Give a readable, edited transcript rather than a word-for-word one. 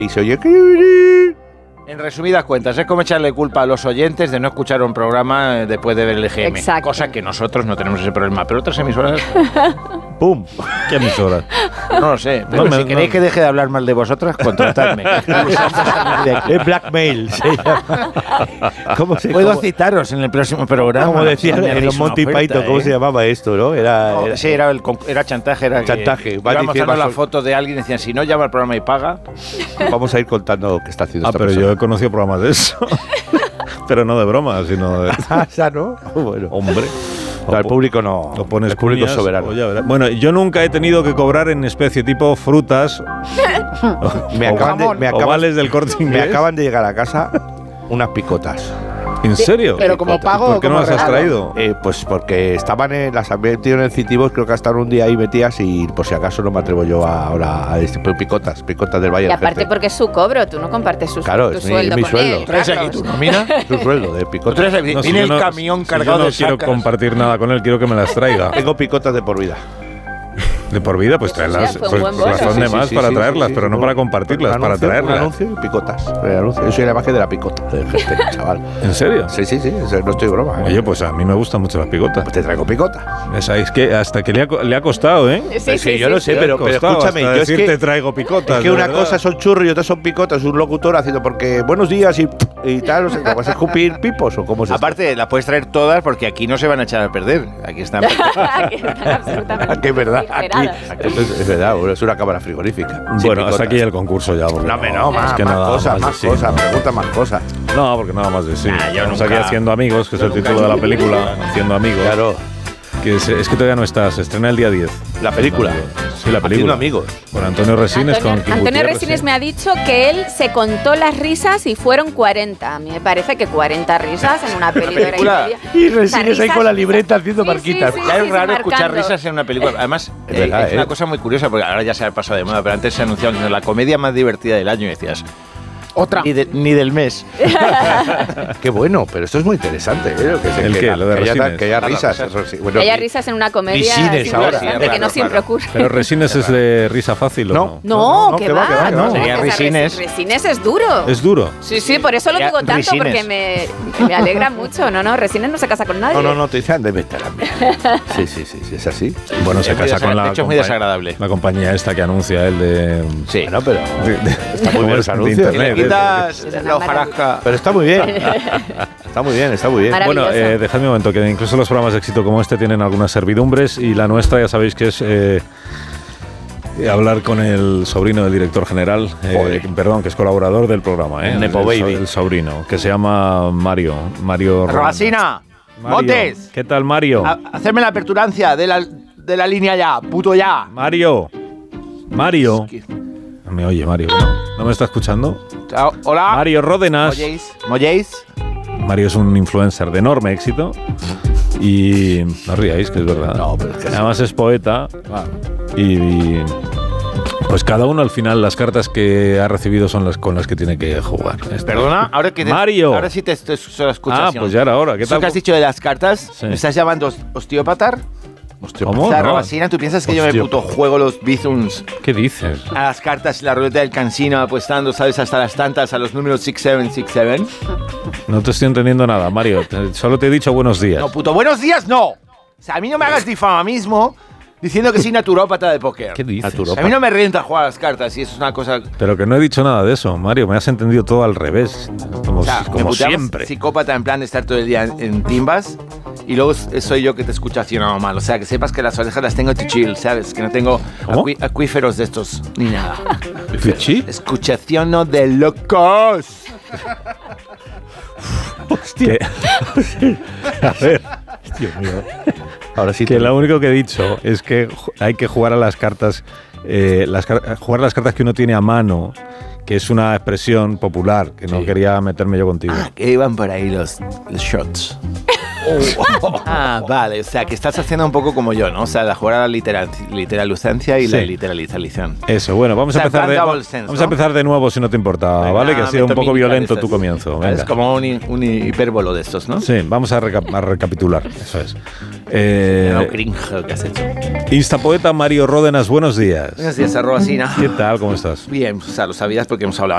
y se oye... En resumidas cuentas, es como echarle culpa a los oyentes de no escuchar un programa después de ver el EGM. Exacto. Cosa que nosotros no tenemos ese problema, pero otras emisoras... ¡Pum! ¿Qué emisoras? No lo sé, pero si queréis que deje de hablar mal de vosotras, contratadme. Es blackmail. ¿Cómo se Puedo citaros en el próximo programa. Como decía Me en haréis los una Monty oferta, Python, ¿cómo se llamaba esto, no? Era chantaje. Era chantaje. Iba mostrando la foto de alguien y decían, si no llama al programa y paga. Vamos a ir contando qué está haciendo esta pero persona. yo he conocido programas de eso. Pero no de broma, sino de... ¿Esa no? Bueno. Hombre. No, el público no. Lo pones el público cuñas, soberano. Bueno, yo nunca he tenido que cobrar en especie, tipo frutas. Ovales del Corte Inglés. Me acaban de llegar a casa unas picotas. ¿En serio? Pero como pago ¿Por qué no las has traído? Pues porque las había metido en el Citivos, creo que hasta un día ahí metidas y por si acaso no me atrevo yo ahora a picotas del Valle Y del aparte Jefe. porque es su cobro, tú no compartes tu Claro, es sueldo mi con sueldo. él. ¿Traes aquí tu nómina? Su sueldo de picotas. No, Viene yo el no- camión si cargado yo no de quiero sacas. compartir nada con él, quiero que me las traiga. Tengo picotas de por vida. De por vida, pues tráelas. Sí, fue un Pues buen bono. razón de más para traerlas, sí, pero no sí. para compartirlas, Un para anuncio, traerlas. Un anuncio y picotas. Yo soy la imagen de la picota del jefe, chaval. ¿En serio? Sí, no estoy broma. Oye, pues a mí me gustan mucho las picotas. Pues te traigo picota. Es que hasta que le ha costado, ¿eh? Sí, yo lo sé, Le ha pero costado escúchame, hasta yo es decir que... te traigo picotas. Es que de una verdad. cosa son churros y otra son picotas. Un locutor haciendo porque buenos días y tal, no sé, ¿vas a escupir pipos o cómo se Aparte, las puedes traer todas porque aquí no se van a echar a perder. Aquí están. Que están absolutamente Que es verdad, aquí, esperadas. es verdad, es una cámara frigorífica. Sin Bueno, hasta picotas. aquí el concurso ya. porque No, más, es que más nada cosas, de más sí, cosas, no. pregunta más cosas. No, porque nada más de sí. Yo Estamos nunca- aquí haciendo amigos, que es el título de la película, Haciendo Amigos. Claro, Que es que todavía no está, se estrena el día 10. la película. Sí, la película. Haciendo amigos. Con Antonio Resines, con Kim Antonio Gutiérrez, Resines sí. me ha dicho que él se contó las risas y fueron 40. A mí me parece que 40 risas en una peli de hora y película. media. Y O sea, Resines ahí risas- con la libreta haciendo marquitas. Ya es raro escuchar marcando. risas en una película. Además, Es verdad, es una cosa muy curiosa porque ahora ya se ha pasado de moda, pero antes se anunciaba que la comedia más divertida del año y decías. Otra. Ni del mes. Qué bueno, pero esto es muy interesante. ¿El qué? Lo de Resines. Que haya risas. Bueno, Que haya risas en una comedia. Resines sí, ahora. bastante, que no siempre ocurre. Pero Resines es de risa fácil, ¿o no? No, no, que que va, va. que va, que va. No, Sería esa Resines. Resines es duro. Es duro. Sí, sí, por eso lo Ya, digo tanto, Resines. porque me alegra mucho. No, Resines no se casa con nadie. No, te dicen de veterano. Sí, es así. Bueno, se Es muy casa con la. de hecho, es muy desagradable. La compañía esta que anuncia el de. Sí. Bueno, pero Está muy bien los anuncios. Y le internet. quitas Es una la hojarasca. pero está muy bien. Está muy bien. Maravilloso. Bueno, dejadme un momento, que incluso los programas de éxito como este tienen algunas servidumbres y la nuestra ya sabéis que es hablar con el sobrino del director general, perdón, que es colaborador del programa, El Nepo Baby. el sobrino, que se llama Mario Robasina, Mario. Montes, ¿Qué tal, Mario? hacerme la aperturancia de la línea ya, puto ya. Mario. No me oye, Mario. ¿No me está escuchando? Chao, hola. Mario Ródenas. ¿Molléis? Mario es un influencer de enorme éxito y no ríais, que es verdad. No, pero es que además es poeta y pues cada uno al final las cartas que ha recibido son las con las que tiene que jugar. Perdona, ahora que Mario. Ahora sí te escuchas. Pues ya era hora. ¿Qué ¿Eso tal? que has dicho de las cartas? Sí. ¿Me estás llamando osteópata? ¿Cómo? O sea, No. Robasina, ¿tú piensas que yo me Hostia. puto juego los bizums ¿Qué dices? a las cartas y la ruleta del cansino apostando, sabes, hasta las tantas a los números 6767? No te estoy entendiendo nada, Mario. Solo te he dicho buenos días. No, puto, buenos días, no. O sea, a mí no me hagas difamamismo diciendo que soy naturópata de póker. ¿Qué dices? A mí no me renta jugar a las cartas y eso es una cosa... Pero que no he dicho nada de eso, Mario. Me has entendido todo al revés. Como, O sea, me como puteamos siempre. psicópata en plan de estar todo el día en timbas y luego soy yo que te escucho así nada mal. O sea, que sepas que las orejas las tengo to chill, ¿sabes? Que no tengo ¿Cómo? acuíferos de estos ni nada. ¿Sí? Escuchación no de locos. Hostia. A ver. Dios mío. Ahora sí Que lo único que he dicho es que hay que jugar a las cartas, jugar a las cartas que uno tiene a mano, que es una expresión popular, que no quería meterme yo contigo. Que iban por ahí los shots. Ah, vale, o sea, que estás haciendo un poco como yo, ¿no? O sea, de jugar a la literalucencia y la Sí. literalización. Eso, bueno, vamos, O sea, a empezar plan double sense, vamos ¿no? a empezar de nuevo si no te importa, Venga, ¿vale? Que ha sido un meto poco mímica de violento estas. tu comienzo. Es Venga. como un hipérbolo de estos, ¿no? Sí, vamos a recapitular, eso es. No, cringe que has hecho. Instapoeta Mario Ródenas, buenos días. Buenos días, Robasina. ¿Qué tal? ¿Cómo estás? Bien, o sea, lo sabías porque hemos hablado